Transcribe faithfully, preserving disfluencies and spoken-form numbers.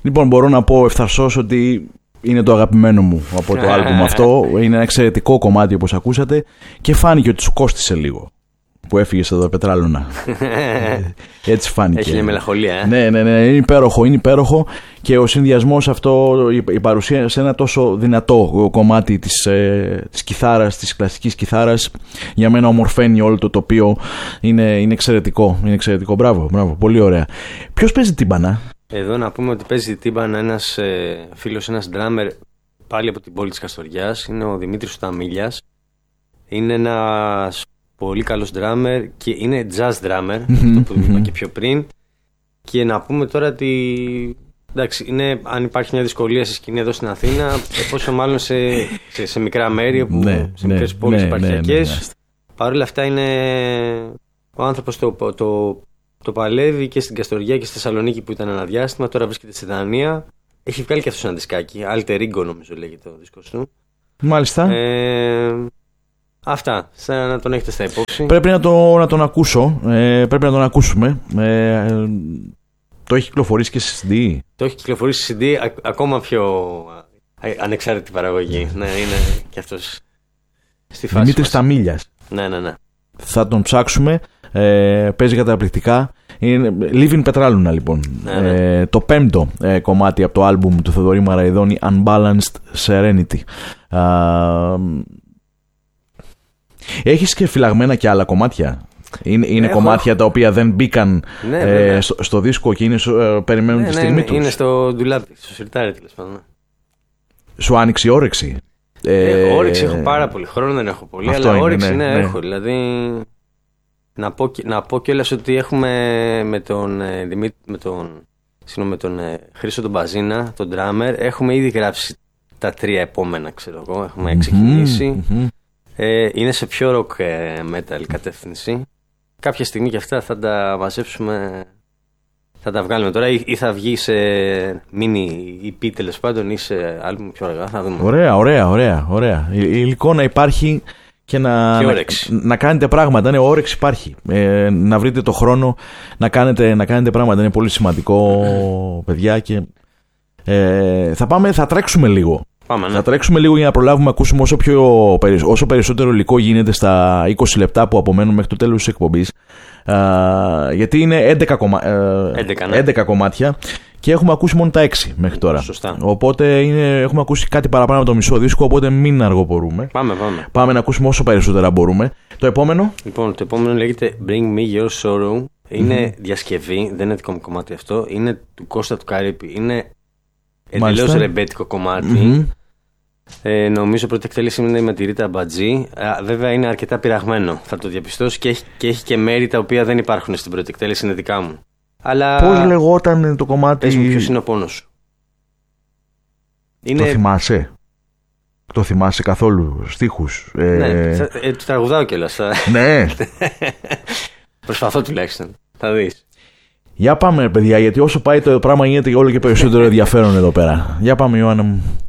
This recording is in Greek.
Λοιπόν, μπορώ να πω ευθαρσώς ότι είναι το αγαπημένο μου από το άλμπουμ αυτό. Είναι ένα εξαιρετικό κομμάτι όπως ακούσατε και φάνηκε ότι σου κόστισε λίγο που έφυγες εδώ πετράλωνα. Έτσι φάνηκε. Έχει μια μελαγχολία, ε. Ναι, ναι, ναι, είναι υπέροχο, είναι υπέροχο και ο συνδυασμός αυτό, η παρουσία σε ένα τόσο δυνατό κομμάτι της, ε, της κιθάρας, της κλασικής κιθάρας, για μένα ομορφαίνει όλο το τοπίο, είναι, είναι εξαιρετικό, είναι εξαιρετικό. Μπράβο, μπράβο, πολύ ωραία. Ποιος παίζει τύμπανα? Εδώ να πούμε ότι παίζει τύμπανα ένας ε, φίλος, ένας ντράμερ πάλι από την πόλη της Καστοριάς, είναι ο Δημήτρης Ταμίλιας. Είναι ένας πολύ καλός drummer και είναι jazz drummer, αυτό που είπα και πιο πριν. Και να πούμε τώρα ότι εντάξει, είναι, αν υπάρχει μια δυσκολία στη σκηνή εδώ στην Αθήνα, πόσο μάλλον σε, σε, σε μικρά μέρη, που, ναι, σε μικρές ναι, πόλεις ναι, επαρχιακές. Ναι, ναι, ναι. Παρ' όλα αυτά είναι ο άνθρωπος το, το, το, το παλεύει και στην Καστοριά και στη Θεσσαλονίκη που ήταν ένα διάστημα. Τώρα βρίσκεται στη Δανία. Έχει βγάλει και αυτό ένα δισκάκι. Alter Ego νομίζω λέγεται το δίσκο του. Μάλιστα. Ε, Αυτά, σαν να τον έχετε στα υπόψη. Πρέπει να, το, να τον ακούσω. Ε, πρέπει να τον ακούσουμε. Ε, το έχει κυκλοφορήσει και σε σι ντι. Το έχει κυκλοφορήσει σε σι ντι, α, ακόμα πιο ανεξάρτητη παραγωγή. Ναι, είναι και αυτός στη φάση. Δημήτρης Ταμίλιας. Ναι, ναι, ναι. Θα τον ψάξουμε. Ε, παίζει καταπληκτικά. Είναι Living Πετράλουνα λοιπόν. Ναι, ναι. Ε, το πέμπτο ε, κομμάτι από το άλμπουμ του Θοδωρή Μαραϊδόνη, Unbalanced Serenity. Ε, Έχεις και φυλαγμένα και άλλα κομμάτια? Είναι, είναι Έχω. κομμάτια τα οποία δεν μπήκαν Ναι, ε, στο, στο δίσκο και είναι, ε, περιμένουν Ναι, τη ναι, στιγμή ναι, τους. είναι στο ντουλάπι, στο σιρτάρι τέλος πάντων. Σου άνοιξε η όρεξη? Ε, Ε, όρεξη έχω πάρα πολύ, χρόνο δεν έχω πολύ, αυτό αλλά είναι, όρεξη ναι, ναι, ναι. έχω. Δηλαδή, να πω, και- να πω κιόλας ότι έχουμε με τον, ε, Δημήτ- με τον, συγγνώμη, με τον ε, Χρήστο τον Μπαζίνα, τον drummer, έχουμε ήδη γράψει τα τρία επόμενα, ξέρω εγώ, έχουμε ξεκινήσει. μμμ. Ε, είναι σε πιο rock ε, metal κατεύθυνση. Κάποια στιγμή και αυτά θα τα μαζέψουμε, θα τα βγάλουμε τώρα, ή, ή θα βγει σε mini ι πι τέλος πάντων ή σε άλμπουμ πιο αργά, θα δούμε. Ωραία, ωραία, ωραία, ωραία. Η, η υλικό να υπάρχει και να, Και να, όρεξη. να κάνετε πράγματα. Ναι, όρεξη υπάρχει. Ε, να βρείτε το χρόνο να κάνετε, να κάνετε πράγματα. Είναι πολύ σημαντικό, παιδιά. Και, ε, θα πάμε, θα τρέξουμε λίγο. Πάμε, ναι. Θα τρέξουμε λίγο για να προλάβουμε να ακούσουμε όσο, πιο, όσο περισσότερο υλικό γίνεται στα είκοσι λεπτά που απομένουν μέχρι το τέλος της εκπομπής. Α, γιατί είναι έντεκα, κομμα... έντεκα, ναι. έντεκα κομμάτια και έχουμε ακούσει μόνο τα έξι μέχρι τώρα. Σωστά. Οπότε είναι, έχουμε ακούσει κάτι παραπάνω από το μισό δίσκο, οπότε μην αργοπορούμε. Πάμε, πάμε. Πάμε να ακούσουμε όσο περισσότερα μπορούμε. Το επόμενο. Λοιπόν, το επόμενο λέγεται Bring Me Your Sorrow. Είναι διασκευή, δεν είναι δικό μου κομμάτι αυτό. Είναι του Κώστα του Καρύπη. Είναι εντελώς Μάλιστα. ρεμπέτικο κομμάτι. Μμμ. Ε, νομίζω πρώτη εκτέλεση είναι με τη Ρίτα Μπατζή. Α, βέβαια είναι αρκετά πειραγμένο, θα το διαπιστώσει, και έχει, και έχει και μέρη τα οποία δεν υπάρχουν στην πρώτη εκτέλεση, είναι δικά μου. Αλλά Πώς λεγόταν το κομμάτι? πες μου ποιος είναι ο πόνος σου. Το Είναι... θυμάσαι? Το θυμάσαι καθόλου στίχους? Ε... Ναι, θα, ε, του τραγουδάω κιόλας. θα- ναι. Προσπαθώ τουλάχιστον. Θα δεις. Για πάμε παιδιά, γιατί όσο πάει το πράγμα γίνεται όλο και περισσότερο ενδιαφέρον εδώ πέρα. Για πάμε Ιωάννα μου.